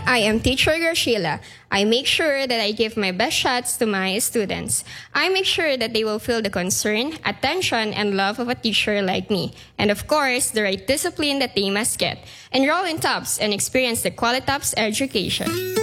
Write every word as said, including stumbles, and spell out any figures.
I am Teacher Graciela. I make sure that I give my best shots to my students. I make sure that they will feel the concern, attention, and love of a teacher like me. And of course, the right discipline that they must get. Enroll in TOPS and experience the Qualitops education.